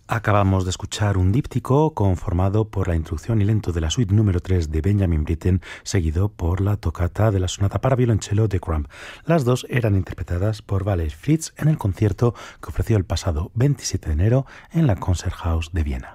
Acabamos de escuchar un díptico conformado por la introducción y lento de la suite número 3 de Benjamin Britten, seguido por la tocata de la sonata para violonchelo de Crumb. Las dos eran interpretadas por Valery Fritz en el concierto que ofreció el pasado 27 de enero en la Konzerthaus de Viena.